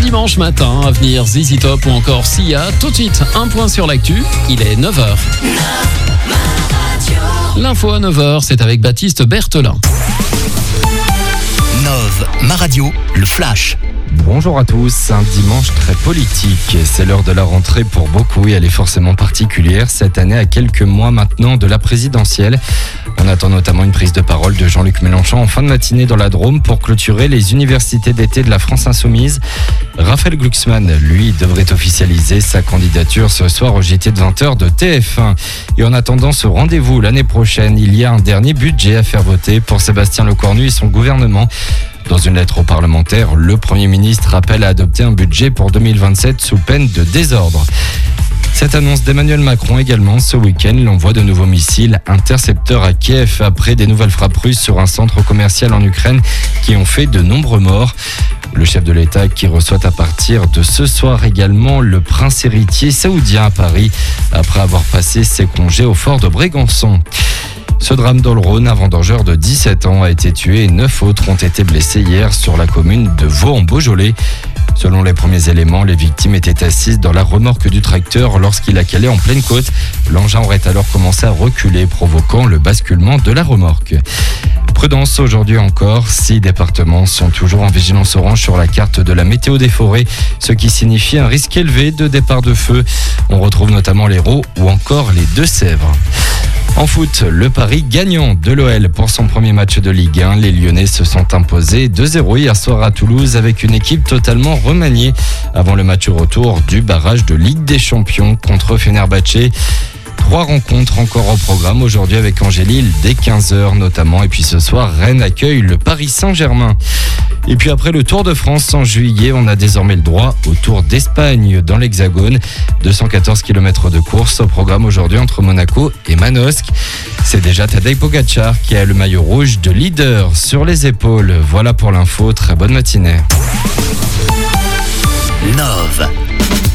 dimanche matin. À venir, ZZ Top ou encore Sia. Tout de suite, un point sur l'actu. Il est 9h. L'info à 9h, c'est avec Baptiste Berthelin. 9, ma radio, le flash. Bonjour à tous, un dimanche très politique. C'est l'heure de la rentrée pour beaucoup et elle est forcément particulière cette année à quelques mois maintenant de la présidentielle. On attend notamment une prise de parole de Jean-Luc Mélenchon en fin de matinée dans la Drôme pour clôturer les universités d'été de la France Insoumise. Raphaël Glucksmann, lui, devrait officialiser sa candidature ce soir au JT de 20h de TF1. Et en attendant ce rendez-vous l'année prochaine, il y a un dernier budget à faire voter pour Sébastien Lecornu et son gouvernement. Dans une lettre aux parlementaires, le Premier ministre appelle à adopter un budget pour 2027 sous peine de désordre. Cette annonce d'Emmanuel Macron également ce week-end, l'envoi de nouveaux missiles intercepteurs à Kiev après des nouvelles frappes russes sur un centre commercial en Ukraine qui ont fait de nombreux morts. Le chef de l'État qui reçoit à partir de ce soir également le prince héritier saoudien à Paris après avoir passé ses congés au fort de Brégançon. Ce drame dans le Rhône, un vendangeur de 17 ans a été tué et 9 autres ont été blessés hier sur la commune de Vaux en Beaujolais. Selon les premiers éléments, les victimes étaient assises dans la remorque du tracteur lorsqu'il a calé en pleine côte. L'engin aurait alors commencé à reculer, provoquant le basculement de la remorque. Prudence aujourd'hui encore, 6 départements sont toujours en vigilance orange sur la carte de la météo des forêts, ce qui signifie un risque élevé de départ de feu. On retrouve notamment l'Hérault ou encore les Deux-Sèvres. En foot, le pari gagnant de l'OL pour son premier match de Ligue 1. Les Lyonnais se sont imposés 2-0 hier soir à Toulouse avec une équipe totalement remaniée avant le match retour du barrage de Ligue des Champions contre Fenerbahçe. 3 rencontres encore au programme aujourd'hui avec Angers-Lille dès 15h notamment. Et puis ce soir, Rennes accueille le Paris Saint-Germain. Et puis après le Tour de France en juillet, on a désormais le droit au Tour d'Espagne dans l'Hexagone. 214 km de course au programme aujourd'hui entre Monaco et Manosque. C'est déjà Tadej Pogačar qui a le maillot rouge de leader sur les épaules. Voilà pour l'info, très bonne matinée. 9.